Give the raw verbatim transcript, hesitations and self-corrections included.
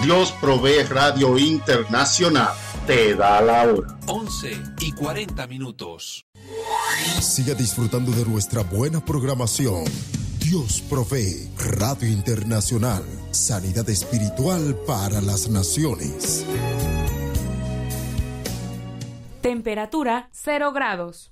Dios Provee Radio Internacional te da la hora. once y cuarenta minutos. Siga disfrutando de nuestra buena programación. Dios Provee Radio Internacional. Sanidad espiritual para las naciones. Temperatura cero grados.